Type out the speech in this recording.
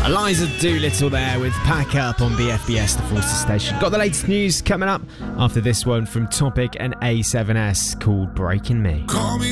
Eliza Doolittle there with Pack Up on BFBS, the Forster Station. Got the latest news coming up after this one from Topic and A7S called Breaking Me.